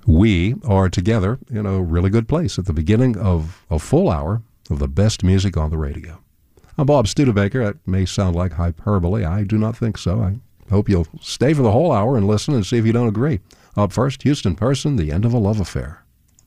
We are together in a really good place at the beginning of a full hour of the best music on the radio. I'm Bob Studebaker. That may sound like hyperbole. I do not think so. I hope you'll stay for the whole hour and listen and see if you don't agree. Up first, Houston Person, The End of a Love Affair.